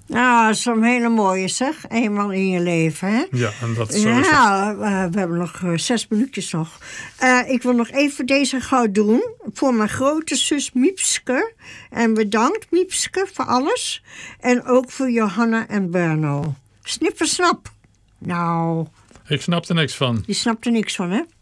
Nou, dat is een hele mooie zeg. Eenmaal in je leven, hè? Ja, en dat zo is het. Ja, we hebben nog 6 minuutjes nog. Ik wil nog even deze gauw doen. Voor mijn grote zus Miepske. En bedankt Miepske voor alles. En ook voor Johanna en Berno. Snippersnap. Nou... Ik snap er niks van. Je snapt er niks van, hè?